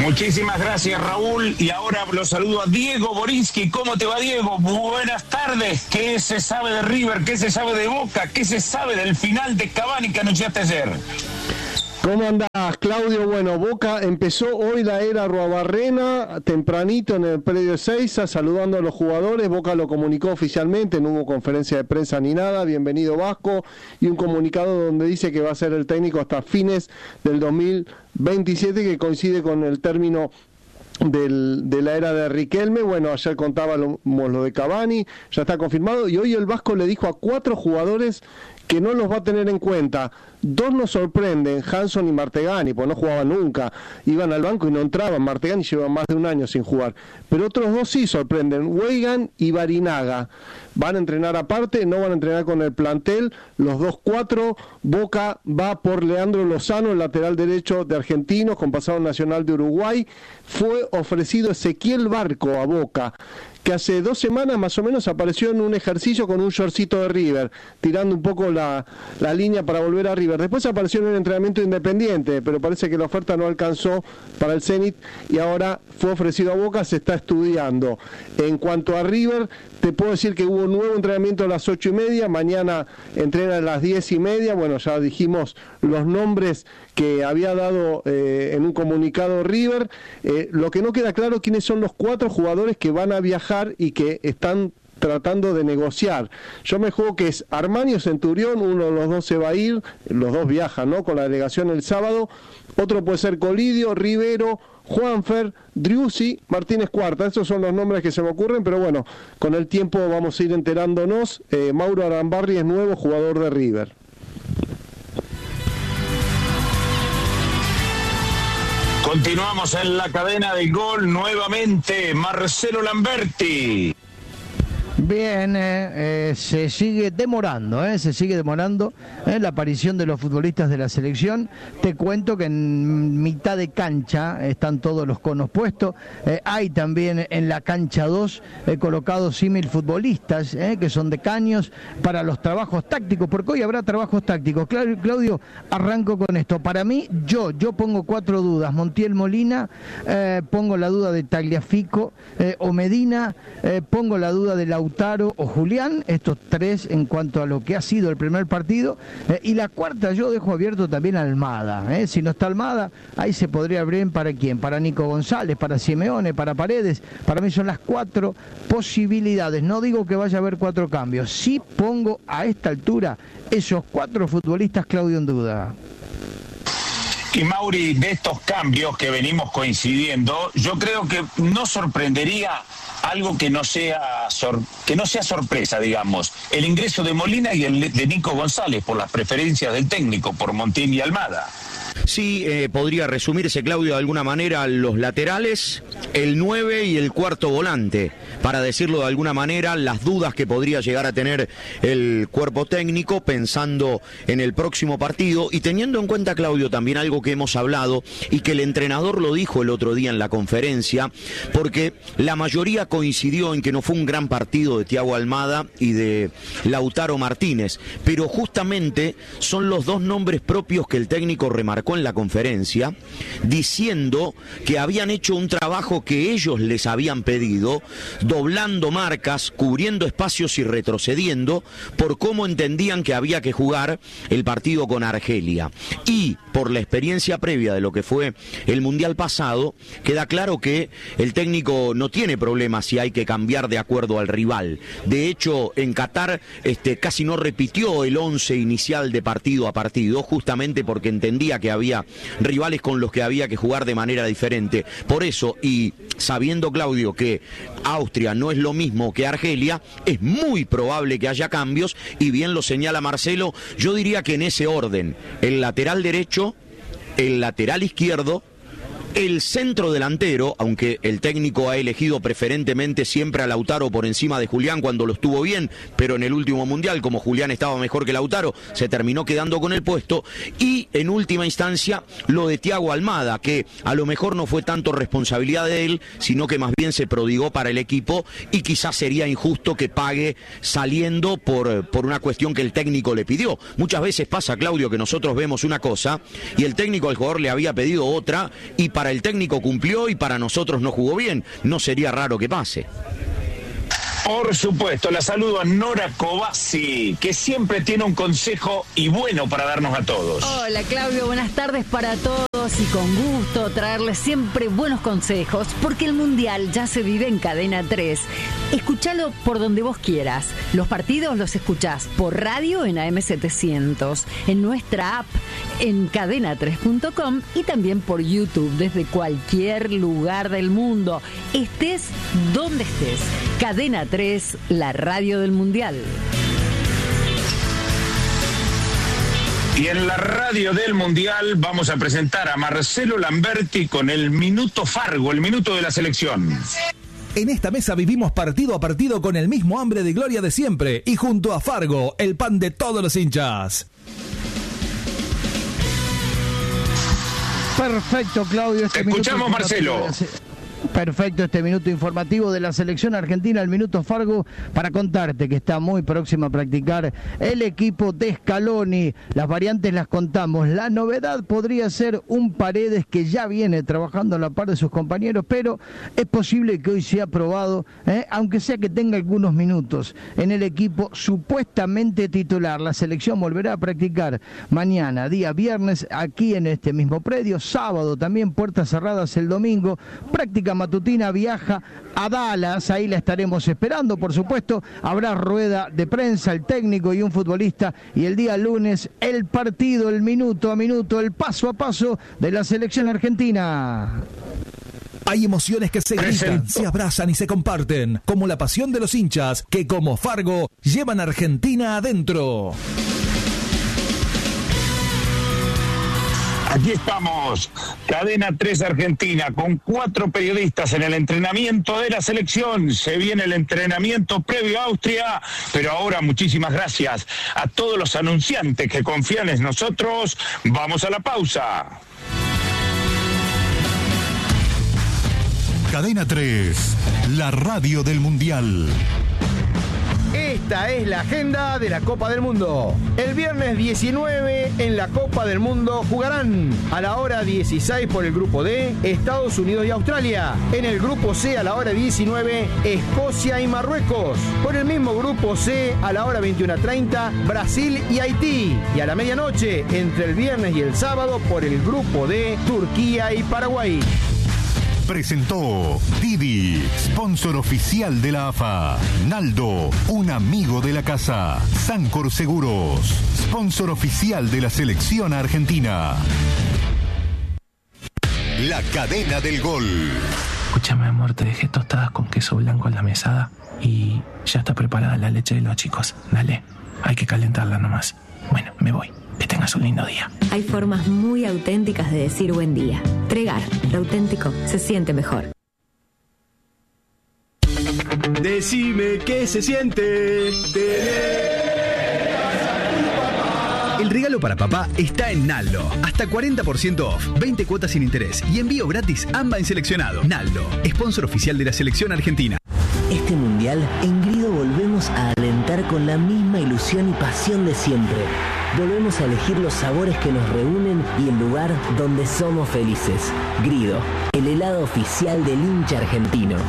Muchísimas gracias, Raúl. Y ahora lo saludo a Diego Borinsky. ¿Cómo te va, Diego? Buenas tardes. ¿Qué se sabe de River? ¿Qué se sabe de Boca? ¿Qué se sabe del final de Cavani que anunciaste ayer? ¿Cómo andás, Claudio? Bueno, Boca empezó hoy la era Arruabarrena, tempranito en el predio de Seiza, saludando a los jugadores. Boca lo comunicó oficialmente, no hubo conferencia de prensa ni nada. Bienvenido, Vasco. Y un comunicado donde dice que va a ser el técnico hasta fines del 2027, que coincide con el término de la era de Riquelme. Bueno, ayer contábamos lo de Cavani, ya está confirmado. Y hoy el Vasco le dijo a 4 jugadores que no los va a tener en cuenta. 2 nos sorprenden, Hanson y Martegani, pues no jugaban nunca, iban al banco y no entraban. Martegani lleva más de un año sin jugar, pero otros 2 sí sorprenden, Weigan y Barinaga. Van a entrenar aparte, no van a entrenar con el plantel, los 2-4. Boca va por Leandro Lozano, el lateral derecho de Argentinos, con pasado nacional de Uruguay. Fue ofrecido Ezequiel Barco a Boca, que hace 2 semanas más o menos apareció en un ejercicio con un shortcito de River, tirando un poco la línea para volver a River. Después apareció en un entrenamiento independiente, pero parece que la oferta no alcanzó para el Zenit y ahora fue ofrecido a Boca, se está estudiando. En cuanto a River, te puedo decir que hubo un nuevo entrenamiento a las 8:30, mañana entrena a las 10:30, bueno, ya dijimos los nombres que había dado en un comunicado River. Lo que no queda claro quiénes son los 4 jugadores que van a viajar y que están tratando de negociar. Yo me juego que es Armani o Centurión, uno de los 2 se va a ir, los 2 viajan, ¿no?, con la delegación el sábado. Otro puede ser Colidio, Rivero, Juanfer, Driussi, Martínez Cuarta. Esos son los nombres que se me ocurren, pero bueno, con el tiempo vamos a ir enterándonos. Mauro Arambarri es nuevo jugador de River. Continuamos en la cadena del gol nuevamente. Marcelo Lamberti. Bien, se sigue demorando la aparición de los futbolistas de la selección. Te cuento que en mitad de cancha están todos los conos puestos. Hay también en la cancha 2 colocados símil futbolistas que son de caños para los trabajos tácticos, porque hoy habrá trabajos tácticos. Claudio, arranco con esto. Para mí, yo pongo 4 dudas. Montiel Molina, pongo la duda de Tagliafico o Medina, pongo la duda de Lautaro o Julián, estos 3 en cuanto a lo que ha sido el primer partido, y la cuarta yo dejo abierto también a Almada, si no está Almada, ahí se podría abrir para quién, para Nico González, para Simeone, para Paredes. Para mí son las 4 posibilidades. No digo que vaya a haber 4 cambios, sí pongo a esta altura esos 4 futbolistas, Claudio, en duda. Y Mauri, de estos cambios que venimos coincidiendo, yo creo que no sorprendería algo que no sea sorpresa, digamos, el ingreso de Molina y el de Nico González por las preferencias del técnico, por Montiel y Almada. Sí, podría resumirse, Claudio, de alguna manera, los laterales, el 9 y el cuarto volante. Para decirlo de alguna manera, las dudas que podría llegar a tener el cuerpo técnico pensando en el próximo partido y teniendo en cuenta, Claudio, también algo que hemos hablado y que el entrenador lo dijo el otro día en la conferencia, porque la mayoría coincidió en que no fue un gran partido de Thiago Almada y de Lautaro Martínez, pero justamente son los 2 nombres propios que el técnico remarcó en la conferencia, diciendo que habían hecho un trabajo que ellos les habían pedido, doblando marcas, cubriendo espacios y retrocediendo, por cómo entendían que había que jugar el partido con Argelia. Y por la experiencia previa de lo que fue el Mundial pasado, queda claro que el técnico no tiene problemas si hay que cambiar de acuerdo al rival. De hecho, en Qatar casi no repitió el 11 inicial de partido a partido, justamente porque entendía que había rivales con los que había que jugar de manera diferente. Por eso, y sabiendo, Claudio, que Austria no es lo mismo que Argelia, es muy probable que haya cambios, y bien lo señala Marcelo, yo diría que en ese orden: el lateral derecho, el lateral izquierdo, el centro delantero, aunque el técnico ha elegido preferentemente siempre a Lautaro por encima de Julián cuando lo estuvo bien, pero en el último Mundial, como Julián estaba mejor que Lautaro, se terminó quedando con el puesto, y en última instancia lo de Thiago Almada, que a lo mejor no fue tanto responsabilidad de él, sino que más bien se prodigó para el equipo, y quizás sería injusto que pague saliendo por una cuestión que el técnico le pidió. Muchas veces pasa, Claudio, que nosotros vemos una cosa y el técnico al jugador le había pedido otra, y para el técnico cumplió y para nosotros no jugó bien. No sería raro que pase. Por supuesto, la saludo a Nora Cobasi, que siempre tiene un consejo y bueno para darnos a todos. Hola Claudio, buenas tardes para todos y con gusto traerles siempre buenos consejos, porque el Mundial ya se vive en Cadena 3. Escúchalo por donde vos quieras. Los partidos los escuchás por radio en AM700, en nuestra app, en cadena3.com y también por YouTube desde cualquier lugar del mundo. Estés donde estés. Cadena 3, la radio del Mundial. Y en la radio del Mundial vamos a presentar a Marcelo Lamberti con el Minuto Fargo, el minuto de la selección. En esta mesa vivimos partido a partido con el mismo hambre de gloria de siempre y junto a Fargo, el pan de todos los hinchas. Perfecto, Claudio. Escuchamos, Marcelo. Perfecto, este minuto informativo de la selección argentina, el Minuto Fargo, para contarte que está muy próximo a practicar el equipo de Scaloni. Las variantes las contamos. La novedad podría ser un Paredes que ya viene trabajando a la par de sus compañeros, pero es posible que hoy sea probado, aunque sea que tenga algunos minutos en el equipo supuestamente titular. La selección volverá a practicar mañana, día viernes, aquí en este mismo predio. Sábado también, puertas cerradas el domingo. Práctica matutina, viaja a Dallas, ahí la estaremos esperando, por supuesto. Habrá rueda de prensa, el técnico y un futbolista, y el día lunes el partido, el minuto a minuto, el paso a paso de la selección argentina. Hay emociones que se gritan, se abrazan y se comparten, como la pasión de los hinchas que, como Fargo, llevan a Argentina adentro. Aquí estamos, Cadena 3 Argentina, con 4 periodistas en el entrenamiento de la selección. Se viene el entrenamiento previo a Austria, pero ahora muchísimas gracias a todos los anunciantes que confían en nosotros. Vamos a la pausa. Cadena 3, la radio del Mundial. Esta es la agenda de la Copa del Mundo. El viernes 19 en la Copa del Mundo jugarán a la hora 16 por el grupo D, Estados Unidos y Australia. En el grupo C a la hora 19, Escocia y Marruecos. Por el mismo grupo C a la hora 21:30, Brasil y Haití. Y a la medianoche, entre el viernes y el sábado, por el grupo D, Turquía y Paraguay. Presentó Didi, sponsor oficial de la AFA. Naldo, un amigo de la casa. Sancor Seguros, sponsor oficial de la selección argentina. La cadena del gol. Escúchame, amor, te dejé tostadas con queso blanco en la mesada y ya está preparada la leche de los chicos. Dale, hay que calentarla nomás. Bueno, me voy. Que tengas un lindo día. Hay formas muy auténticas de decir buen día. Tregar, lo auténtico se siente mejor. Decime qué se siente El regalo para papá está en Naldo. Hasta 40% off, 20 cuotas sin interés y envío gratis AMBA en seleccionado. Naldo, sponsor oficial de la selección argentina. Este mundial, en Grido volvemos a alentar con la misma ilusión y pasión de siempre. Volvemos a elegir los sabores que nos reúnen y el lugar donde somos felices. Grido, el helado oficial del hincha argentino.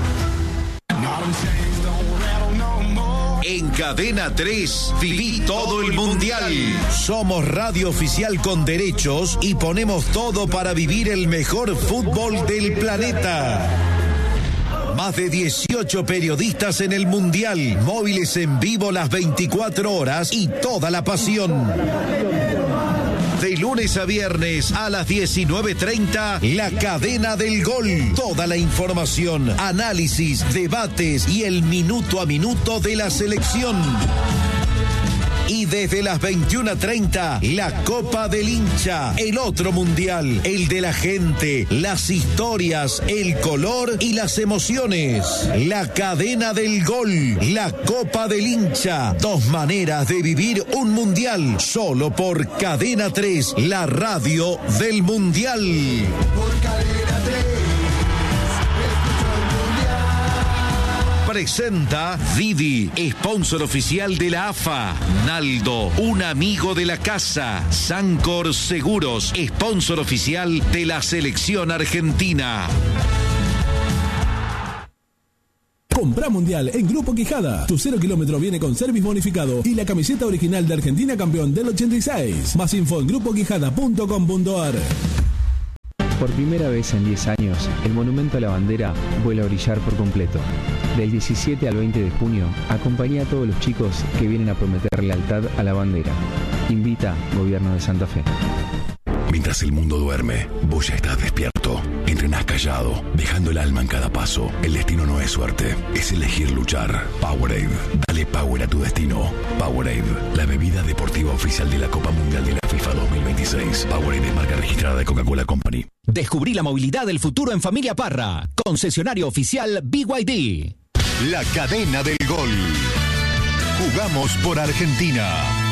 En Cadena 3, viví todo el Mundial. Somos radio oficial con derechos y ponemos todo para vivir el mejor fútbol del planeta. Más de 18 periodistas en el Mundial, móviles en vivo las 24 horas y toda la pasión. De lunes a viernes a las 19:30, la cadena del gol. Toda la información, análisis, debates y el minuto a minuto de la selección. Y desde las 21:30, la Copa del Hincha, el otro mundial, el de la gente, las historias, el color y las emociones. La cadena del gol, la Copa del Hincha, 2 maneras de vivir un mundial, solo por Cadena 3, la radio del mundial. Por Cadena 3, escucho el mundial. presenta Didi, sponsor oficial de la AFA. Naldo, un amigo de la casa. Sancor Seguros, sponsor oficial de la selección argentina. Comprá Mundial en Grupo Quijada. Tu 0 kilómetro viene con service bonificado y la camiseta original de Argentina campeón del 86. Más info en grupoquijada.com.ar. Por primera vez en 10 años, el Monumento a la Bandera vuelve a brillar por completo. Del 17 al 20 de junio, acompañá a todos los chicos que vienen a prometer lealtad a la bandera. Invita Gobierno de Santa Fe. Mientras el mundo duerme, vos ya estás despierto. Entrenás callado, dejando el alma en cada paso. El destino no es suerte, es elegir luchar. Powerade, dale power a tu destino. Powerade, la bebida deportiva oficial de la Copa Mundial de la FIFA 2026. Powerade es marca registrada de Coca-Cola Company. Descubrí la movilidad del futuro en Familia Parra. Concesionario oficial BYD. La cadena del gol. Jugamos por Argentina.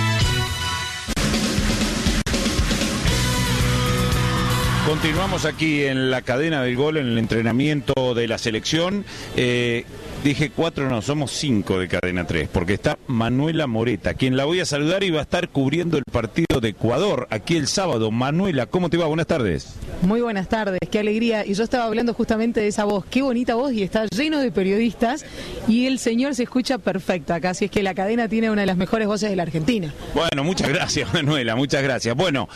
Continuamos aquí en la cadena del gol, en el entrenamiento de la selección. Dije 4, no, somos 5 de cadena 3, porque está Manuela Moreta, quien la voy a saludar y va a estar cubriendo el partido de Ecuador aquí el sábado. Manuela, ¿cómo te va? Buenas tardes. Muy buenas tardes, qué alegría. Y yo estaba hablando justamente de esa voz, qué bonita voz, y está lleno de periodistas y el señor se escucha perfecto acá, así es que la cadena tiene una de las mejores voces de la Argentina. Bueno, muchas gracias, Manuela, muchas gracias. Bueno,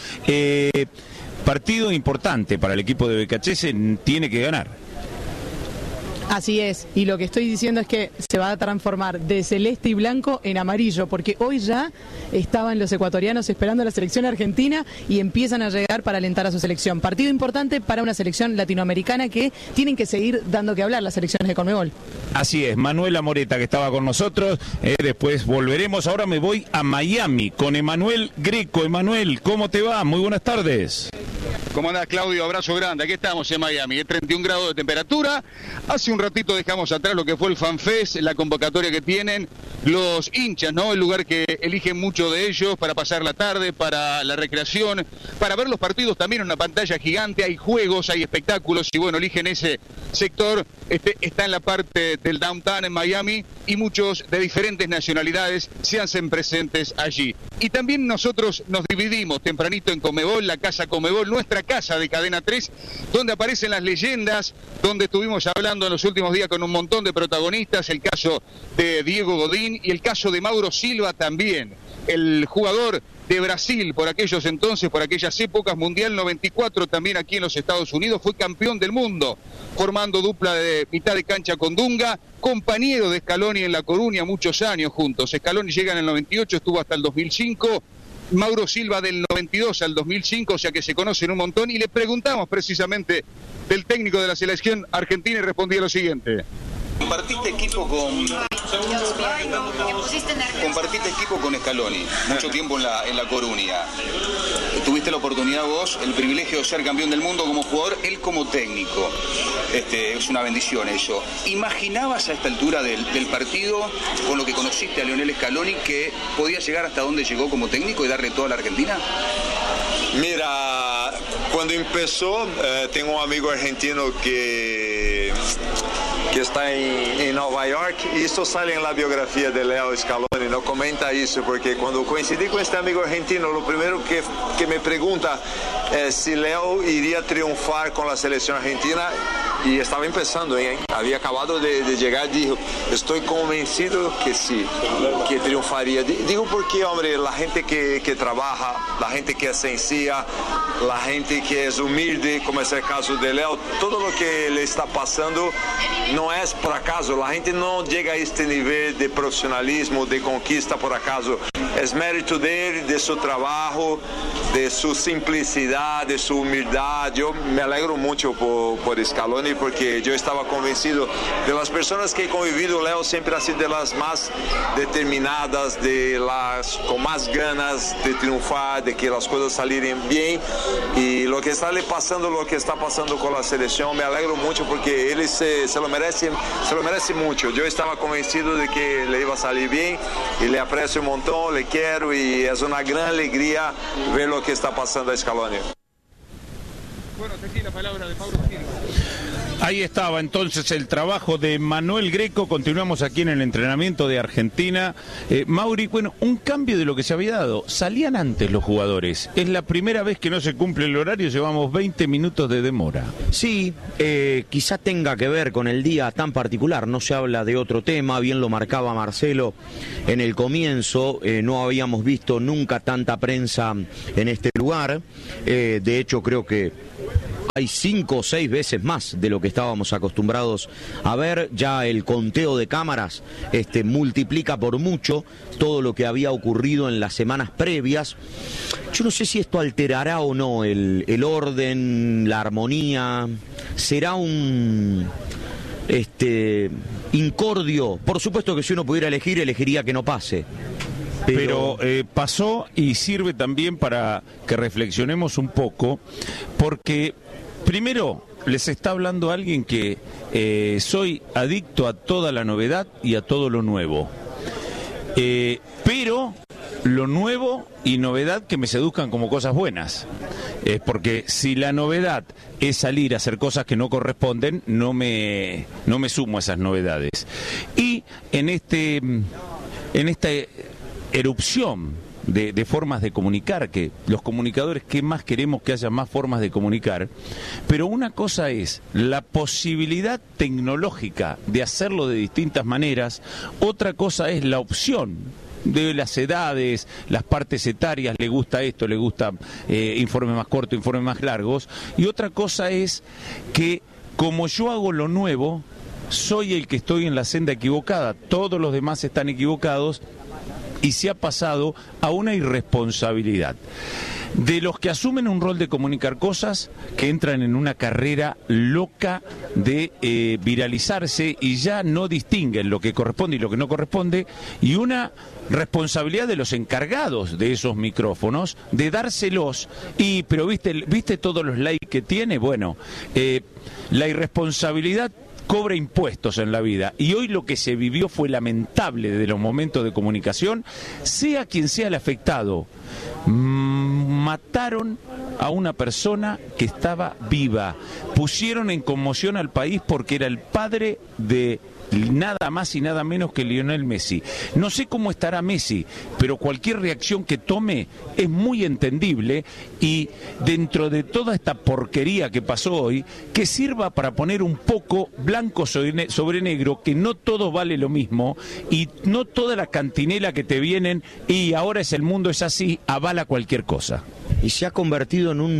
partido importante para el equipo de Becachese, tiene que ganar. Así es, y lo que estoy diciendo es que se va a transformar de celeste y blanco en amarillo, porque hoy ya estaban los ecuatorianos esperando a la selección argentina y empiezan a llegar para alentar a su selección. Partido importante para una selección latinoamericana que tienen que seguir dando que hablar las selecciones de Conmebol. Así es, Manuela Moreta, que estaba con nosotros, después volveremos. Ahora me voy a Miami con Emanuel Greco. Emanuel, ¿cómo te va? Muy buenas tardes. ¿Cómo andás, Claudio? Abrazo grande. Aquí estamos en Miami, 31 grados de temperatura. Hace un ratito dejamos atrás lo que fue el FanFest, la convocatoria que tienen los hinchas, ¿no? El lugar que eligen muchos de ellos para pasar la tarde, para la recreación, para ver los partidos también en una pantalla gigante. Hay juegos, hay espectáculos y bueno, eligen ese sector. Está en la parte del downtown en Miami y muchos de diferentes nacionalidades se hacen presentes allí. Y también nosotros nos dividimos tempranito en Conmebol, la casa Conmebol, nuestra casa de Cadena 3, donde aparecen las leyendas, donde estuvimos hablando en los últimos días con un montón de protagonistas, el caso de Diego Godín y el caso de Mauro Silva también, el jugador de Brasil por aquellos entonces, por aquellas épocas, Mundial 94 también aquí en los Estados Unidos, fue campeón del mundo, formando dupla de mitad de cancha con Dunga, compañero de Scaloni en La Coruña, muchos años juntos. Scaloni llega en el 98, estuvo hasta el 2005, Mauro Silva del 92 al 2005, o sea que se conocen un montón, y le preguntamos precisamente del técnico de la selección argentina y respondía lo siguiente. Compartiste equipo con Scaloni, mucho tiempo en la Coruña. Tuviste la oportunidad vos, el privilegio de ser campeón del mundo como jugador, él como técnico. Es una bendición eso. ¿Imaginabas a esta altura del partido, con lo que conociste a Lionel Scaloni, que podía llegar hasta donde llegó como técnico y darle toda a la Argentina? Mira, cuando empezó, tengo un amigo argentino que está en Nueva York, y esto sale en la biografía de Leo Scaloni, no comenta eso, porque cuando coincidí con este amigo argentino, lo primero que me pregunta es si Leo iría a triunfar con la selección argentina, y estaba empezando, había acabado de llegar, dijo, estoy convencido que sí, que triunfaría. Digo porque, hombre, la gente que trabaja, la gente que es sencilla, la gente que es humilde, como es el caso de Leo, todo lo que le está pasando no es por acaso, la gente no llega a este nivel de profesionalismo, de conquista por acaso, es mérito de él, de su trabajo, de su simplicidad, de su humildad. Yo me alegro mucho por Scaloni, porque yo estaba convencido de las personas que he convivido, Leo siempre ha sido de las más determinadas, de las con más ganas de triunfar, de que las cosas salieran bien, y lo que está le pasando, lo que está pasando con la selección, me alegro mucho porque él se lo merece mucho. Yo estaba convencido de que le iba a salir bien y le aprecio un montón, le quiero, y es una gran alegría ver lo que está pasando a Scaloni. Bueno, aquí la palabra de Pablo Gil. Ahí estaba entonces el trabajo de Manuel Greco. Continuamos aquí en el entrenamiento de Argentina. Mauri, bueno, un cambio de lo que se había dado. Salían antes los jugadores. Es la primera vez que no se cumple el horario, llevamos 20 minutos de demora. Sí, quizá tenga que ver con el día tan particular. No se habla de otro tema, bien lo marcaba Marcelo en el comienzo. No habíamos visto nunca tanta prensa en este lugar. De hecho, creo que hay 5 o 6 veces más de lo que estábamos acostumbrados a ver. Ya el conteo de cámaras multiplica por mucho todo lo que había ocurrido en las semanas previas. Yo no sé si esto alterará o no el orden, la armonía. Será un incordio. Por supuesto que si uno pudiera elegir, elegiría que no pase. Pero pasó, y sirve también para que reflexionemos un poco, porque primero les está hablando alguien que soy adicto a toda la novedad y a todo lo nuevo, pero lo nuevo y novedad que me seduzcan como cosas buenas, porque si la novedad es salir a hacer cosas que no corresponden, no me sumo a esas novedades. Y en esta erupción de formas de comunicar, que los comunicadores, ¿qué más queremos? Que haya más formas de comunicar, pero una cosa es la posibilidad tecnológica de hacerlo de distintas maneras, otra cosa es la opción de las edades, las partes etarias, le gusta esto, le gusta informes más cortos, informes más largos, y otra cosa es que como yo hago lo nuevo, soy el que estoy en la senda equivocada, todos los demás están equivocados, y se ha pasado a una irresponsabilidad de los que asumen un rol de comunicar cosas, que entran en una carrera loca de viralizarse y ya no distinguen lo que corresponde y lo que no corresponde, y una responsabilidad de los encargados de esos micrófonos de dárselos. Pero viste todos los likes que tiene. Bueno, la irresponsabilidad cobra impuestos en la vida, y hoy lo que se vivió fue lamentable de los momentos de comunicación, sea quien sea el afectado. Mataron a una persona que estaba viva, pusieron en conmoción al país porque era el padre de nada más y nada menos que Lionel Messi. No sé cómo estará Messi, pero cualquier reacción que tome es muy entendible, y dentro de toda esta porquería que pasó hoy, que sirva para poner un poco blanco sobre negro, que no todo vale lo mismo, y no toda la cantinela que te vienen y ahora el mundo es así, avala cualquier cosa. Y se ha convertido en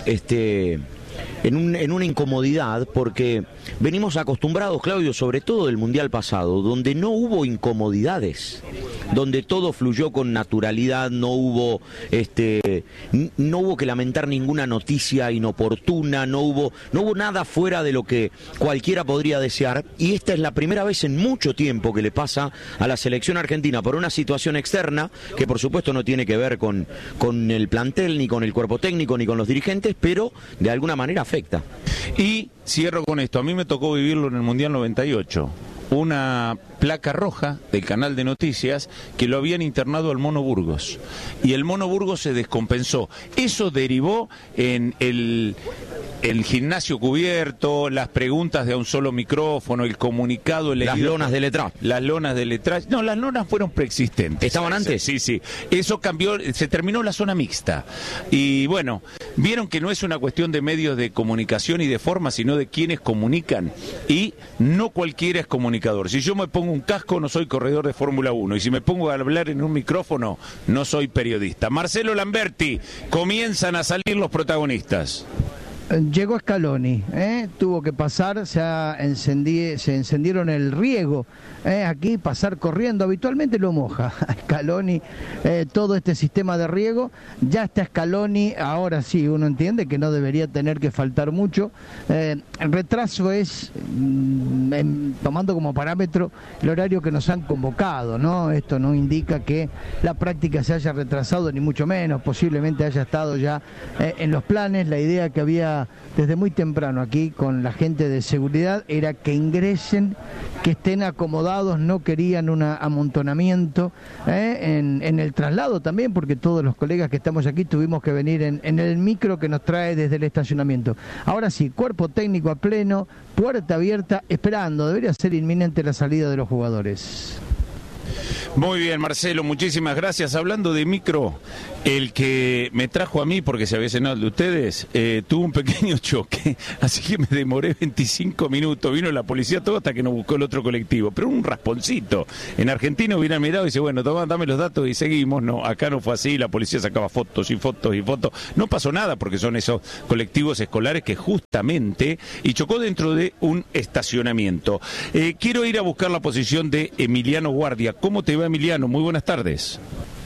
una incomodidad, porque venimos acostumbrados, Claudio, sobre todo del Mundial pasado, donde no hubo incomodidades, donde todo fluyó con naturalidad, no hubo que lamentar ninguna noticia inoportuna, no hubo nada fuera de lo que cualquiera podría desear, y esta es la primera vez en mucho tiempo que le pasa a la selección argentina por una situación externa, que por supuesto no tiene que ver con el plantel, ni con el cuerpo técnico, ni con los dirigentes, pero de alguna manera afecta. Y cierro con esto, a mí me tocó vivirlo en el Mundial 98. Una placa roja del canal de noticias que lo habían internado al Mono Burgos, y el Mono Burgos se descompensó. Eso derivó en el gimnasio cubierto, las preguntas de a un solo micrófono, el comunicado elegido. Las lonas de letra. Las lonas de letra. No, las lonas fueron preexistentes. ¿Estaban antes? Sí. Eso cambió, se terminó la zona mixta. Y bueno, vieron que no es una cuestión de medios de comunicación y de forma, sino de quienes comunican. Y no cualquiera es comunicador. Si yo me pongo un casco, no soy corredor de Fórmula 1. Y si me pongo a hablar en un micrófono, no soy periodista. Marcelo Lamberti, comienzan a salir los protagonistas. Llegó Scaloni, tuvo que pasar, se encendieron el riego, aquí pasar corriendo, habitualmente lo moja Scaloni, todo este sistema de riego, ya está Scaloni, ahora sí, uno entiende que no debería tener que faltar mucho, el retraso es, tomando como parámetro el horario que nos han convocado, ¿no? Esto no indica que la práctica se haya retrasado, ni mucho menos, posiblemente haya estado ya en los planes, la idea que había pedía desde muy temprano aquí con la gente de seguridad era que ingresen, que estén acomodados, no querían un amontonamiento en el traslado también, porque todos los colegas que estamos aquí tuvimos que venir en el micro que nos trae desde el estacionamiento. Ahora sí, cuerpo técnico a pleno, puerta abierta, esperando, debería ser inminente la salida de los jugadores. Muy bien, Marcelo, muchísimas gracias. Hablando de micro, el que me trajo a mí, porque se había cenado el de ustedes, tuvo un pequeño choque, así que me demoré 25 minutos. Vino la policía todo hasta que nos buscó el otro colectivo, pero un rasponcito. En Argentina hubieran mirado y dice, bueno, toma, dame los datos y seguimos. No, acá no fue así, la policía sacaba fotos y fotos y fotos. No pasó nada porque son esos colectivos escolares que justamente, y chocó dentro de un estacionamiento. Quiero ir a buscar la posición de Emiliano Guardia. ¿Cómo te va, Emiliano? Muy buenas tardes.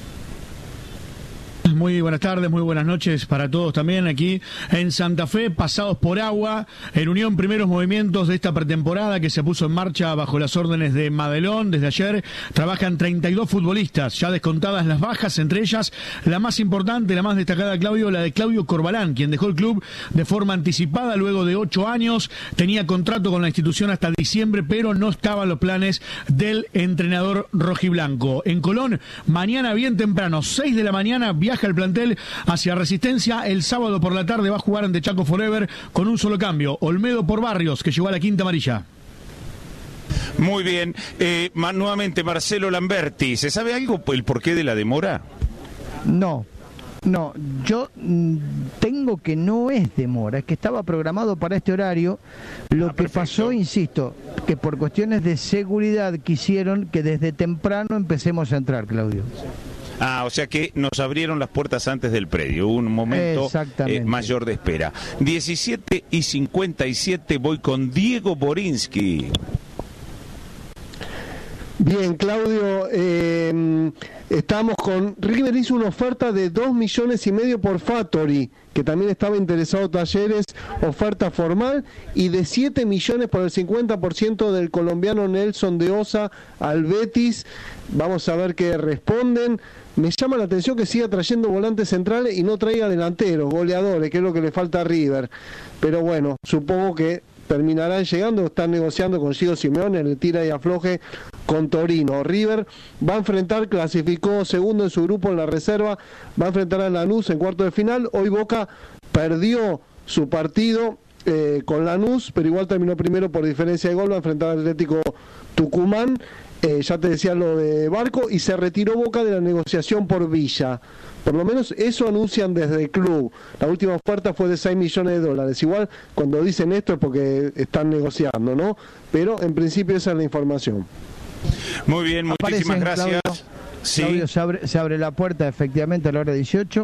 Muy buenas tardes, muy buenas noches para todos también aquí en Santa Fe, pasados por agua, en unión primeros movimientos de esta pretemporada que se puso en marcha bajo las órdenes de Madelón. Desde ayer trabajan 32 futbolistas, ya descontadas las bajas, entre ellas la más importante, la más destacada, Claudio, la de Claudio Corbalán, quien dejó el club de forma anticipada luego de 8 años, tenía contrato con la institución hasta diciembre, pero no estaban los planes del entrenador rojiblanco. En Colón, mañana bien temprano, 6 de la mañana, viaja el plantel hacia Resistencia. El sábado por la tarde va a jugar ante Chaco Forever con un solo cambio, Olmedo por Barrios, que llegó a la quinta amarilla. Muy bien, nuevamente Marcelo Lamberti, ¿se sabe algo el porqué de la demora? No, yo tengo que no es demora, es que estaba programado para este horario. Lo que pasó, insisto, que por cuestiones de seguridad quisieron que desde temprano empecemos a entrar, Claudio. Ah, o sea que nos abrieron las puertas antes del predio, un momento mayor de espera. 17:57, voy con Diego Borinsky. Bien, Claudio, estamos con... River hizo una oferta de 2,5 millones por Fattori, que también estaba interesado Talleres, oferta formal, y de 7 millones por el 50% del colombiano Nelson de Osa al Betis. Vamos a ver qué responden. Me llama la atención que siga trayendo volantes centrales y no traiga delanteros, goleadores, que es lo que le falta a River. Pero bueno, supongo que terminarán llegando, están negociando con Gio Simeone, el tira y afloje con Torino. River va a enfrentar, clasificó segundo en su grupo en la reserva, va a enfrentar a Lanús en cuarto de final. Hoy Boca perdió su partido con Lanús, pero igual terminó primero por diferencia de gol, va a enfrentar al Atlético Tucumán. Ya te decía lo de Barco, y se retiró Boca de la negociación por Villa. Por lo menos eso anuncian desde el club. La última oferta fue de $6 millones. Igual cuando dicen esto es porque están negociando, ¿no? Pero en principio esa es la información. Muy bien, muchísimas gracias. Claudio, sí. Claudio, se abre la puerta efectivamente a la hora 18.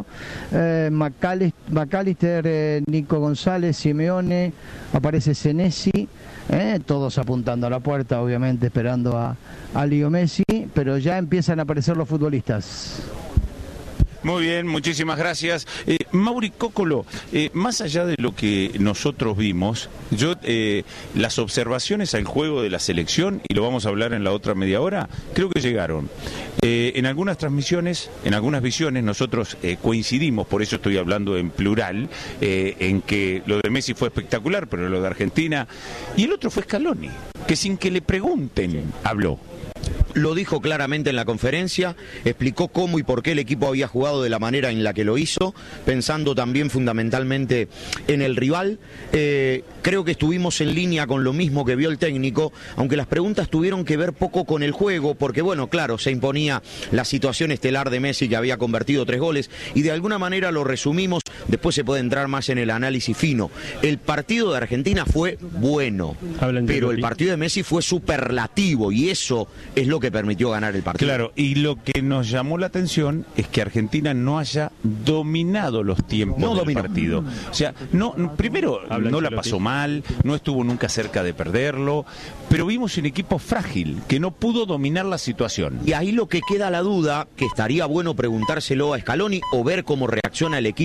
McAllister, Nico González, Simeone, aparece Senesi, todos apuntando a la puerta, obviamente esperando a Leo Messi, pero ya empiezan a aparecer los futbolistas. Muy bien, muchísimas gracias. Mauri Cócolo, más allá de lo que nosotros vimos, las observaciones al juego de la selección, y lo vamos a hablar en la otra media hora, creo que llegaron. En algunas transmisiones, en algunas visiones, nosotros coincidimos, por eso estoy hablando en plural, en que lo de Messi fue espectacular, pero lo de Argentina, y el otro fue Scaloni, que sin que le pregunten, habló. Lo dijo claramente en la conferencia, explicó cómo y por qué el equipo había jugado de la manera en la que lo hizo, pensando también fundamentalmente en el rival. Creo que estuvimos en línea con lo mismo que vio el técnico, aunque las preguntas tuvieron que ver poco con el juego, porque bueno, claro, se imponía la situación estelar de Messi, que había convertido 3 goles, y de alguna manera lo resumimos. Después se puede entrar más en el análisis fino. El partido de Argentina fue bueno, pero el partido de Messi fue superlativo, y eso es lo que permitió ganar el partido. Claro, y lo que nos llamó la atención es que Argentina no haya dominado los tiempos del partido. O sea, primero no la pasó mal, no estuvo nunca cerca de perderlo, pero vimos un equipo frágil, que no pudo dominar la situación. Y ahí lo que queda la duda, que estaría bueno preguntárselo a Scaloni o ver cómo reacciona el equipo la próxima.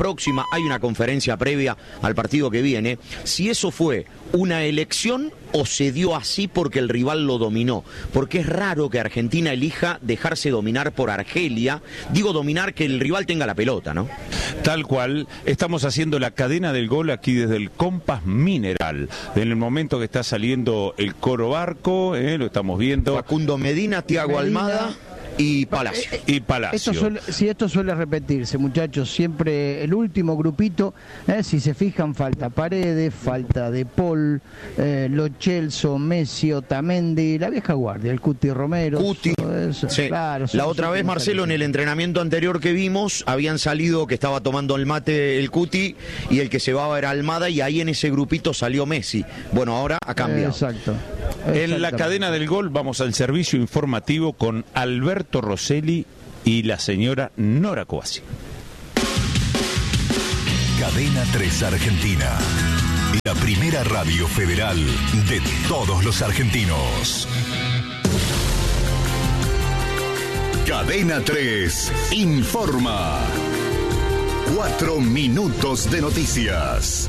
próxima, hay una conferencia previa al partido que viene, si eso fue una elección o se dio así porque el rival lo dominó, porque es raro que Argentina elija dejarse dominar por Argelia, digo dominar, que el rival tenga la pelota, ¿no? Tal cual, estamos haciendo la cadena del gol aquí desde el Compass Mineral, en el momento que está saliendo el Coro Barco, lo estamos viendo. Facundo Medina, Thiago Almada y Palacio. Esto suele repetirse, muchachos, siempre el último grupito, si se fijan, falta Paredes, falta De Paul, Lo Celso, Messi, Otamendi, la vieja guardia, el Cuti Romero. Cuti, sí. Claro, la otra vez, Marcelo, en el entrenamiento anterior que vimos, habían salido que estaba tomando el mate el Cuti y el que se va era Almada, y ahí en ese grupito salió Messi. Bueno, ahora ha cambiado. Exacto. En la cadena del gol vamos al servicio informativo con Alberto Rosselli y la señora Nora Coasi. Cadena 3 Argentina, la primera radio federal de todos los argentinos. Cadena 3 informa. 4 minutos de noticias.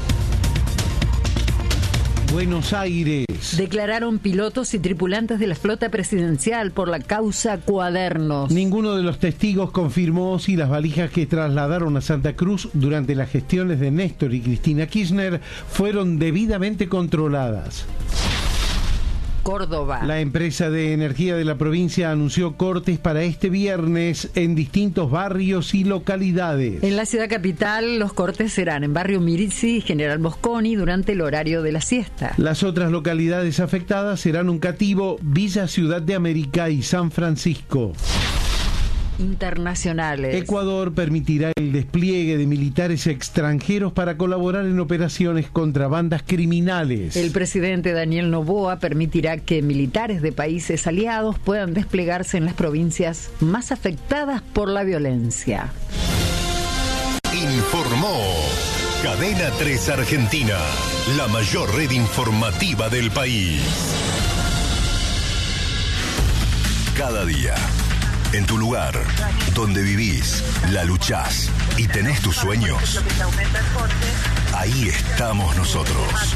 Buenos Aires. Declararon pilotos y tripulantes de la flota presidencial por la causa Cuadernos. Ninguno de los testigos confirmó si las valijas que trasladaron a Santa Cruz durante las gestiones de Néstor y Cristina Kirchner fueron debidamente controladas. Córdoba. La empresa de energía de la provincia anunció cortes para este viernes en distintos barrios y localidades. En la ciudad capital, los cortes serán en Barrio Mirizzi y General Mosconi durante el horario de la siesta. Las otras localidades afectadas serán Uncativo, Villa Ciudad de América y San Francisco. Internacionales. Ecuador permitirá el despliegue de militares extranjeros para colaborar en operaciones contra bandas criminales. El presidente Daniel Noboa permitirá que militares de países aliados puedan desplegarse en las provincias más afectadas por la violencia. Informó Cadena 3 Argentina, la mayor red informativa del país. Cada día, en tu lugar, donde vivís, la luchás y tenés tus sueños, ahí estamos nosotros.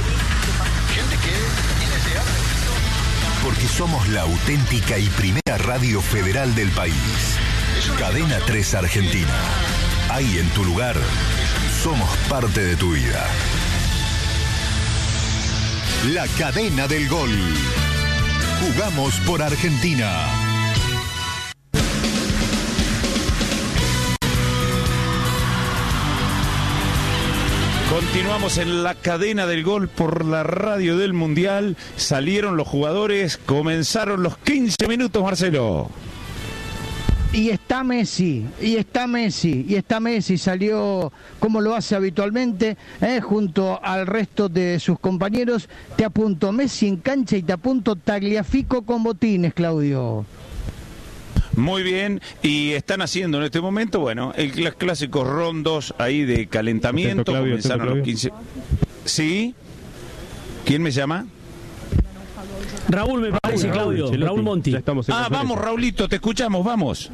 Porque somos la auténtica y primera radio federal del país. Cadena 3 Argentina. Ahí en tu lugar, somos parte de tu vida. La cadena del gol. Jugamos por Argentina. Continuamos en la cadena del gol por la radio del Mundial. Salieron los jugadores, comenzaron los 15 minutos, Marcelo. Y está Messi, salió como lo hace habitualmente, junto al resto de sus compañeros. Te apunto Messi en cancha y te apunto Tagliafico con botines, Claudio. Muy bien, y están haciendo en este momento, bueno, los clásicos rondos ahí de calentamiento. Claudio, comenzaron los 15. ¿Sí? ¿Quién me llama? Raúl, me parece, Claudio. Raúl Monti. Vamos, Raulito, te escuchamos, vamos.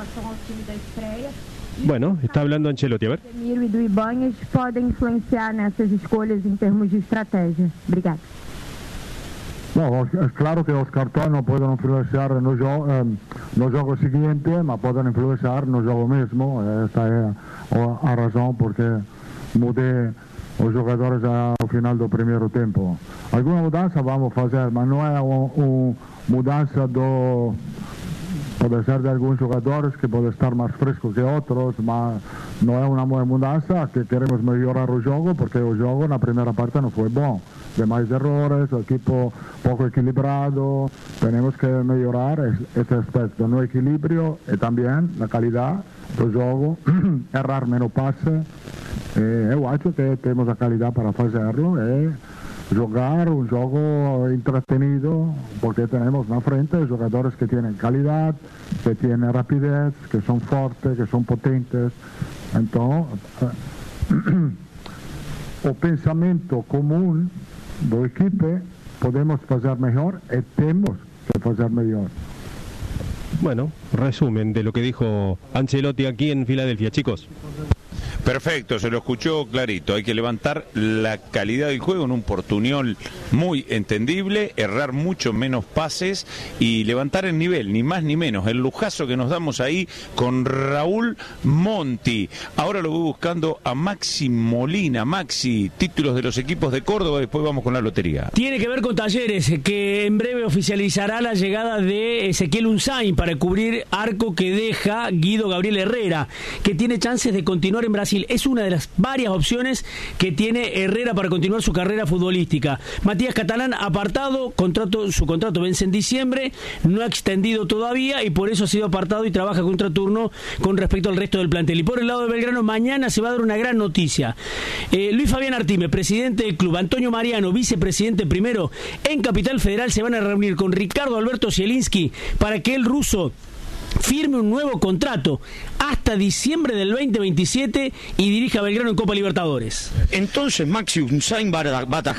Bueno, está hablando Ancelotti, a ver. Miro e do Ibanez podem influenciar nessas escolhas em termos de estratégia. Obrigada. No, es claro que los cartones no pueden influenciar no juego siguiente, pero pueden influenciar no juego mismo. Esta es la razón porque mudé los jugadores al final del primer tiempo. Alguna mudanza vamos a hacer, pero no es una mudanza puede ser de algunos jugadores que pueden estar más frescos que otros, pero no es una mudanza que queremos mejorar el juego porque el juego en la primera parte no fue bueno. Demais errores, el equipo poco equilibrado, tenemos que mejorar este aspecto, no equilibrio y también la calidad del juego, errar menos pase. Eu acho que tenemos la calidad para hacerlo y jugar un juego entretenido porque tenemos en la frente jugadores que tienen calidad, que tienen rapidez, que son fuertes, que son potentes. Entonces, el pensamiento común del equipo podemos hacer mejor y tenemos que hacer mejor. Bueno, resumen de lo que dijo Ancelotti aquí en Filadelfia, chicos. Perfecto, se lo escuchó clarito. Hay que levantar la calidad del juego en un portuñol muy entendible, errar mucho menos pases y levantar el nivel, ni más ni menos. El lujazo que nos damos ahí con Raúl Monti. Ahora lo voy buscando a Maxi Molina. Maxi, títulos de los equipos de Córdoba, después vamos con la lotería. Tiene que ver con Talleres, que en breve oficializará la llegada de Ezequiel Unzain para cubrir arco que deja Guido Gabriel Herrera, que tiene chances de continuar en Brasil. Es una de las varias opciones que tiene Herrera para continuar su carrera futbolística. Matías Catalán apartado, su contrato vence en diciembre, no ha extendido todavía y por eso ha sido apartado y trabaja contraturno con respecto al resto del plantel. Y por el lado de Belgrano, mañana se va a dar una gran noticia. Luis Fabián Artime, presidente del club, Antonio Mariano, vicepresidente primero, en Capital Federal se van a reunir con Ricardo Alberto Zielinski para que el ruso firme un nuevo contrato hasta diciembre del 2027 y dirija a Belgrano en Copa Libertadores. Entonces Maxi Unzain va a atajar